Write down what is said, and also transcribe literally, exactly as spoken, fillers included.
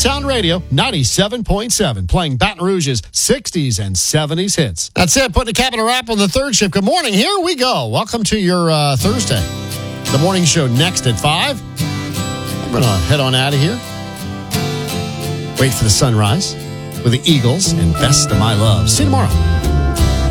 Town Radio, ninety-seven point seven, playing Baton Rouge's sixties and seventies hits. That's it. Putting a cap in a wrap on the third shift. Good morning. Here we go. Welcome to your uh, Thursday. The morning show next at five. I'm going to head on out of here. Wait for the sunrise with the Eagles and Best of My Love. See you tomorrow.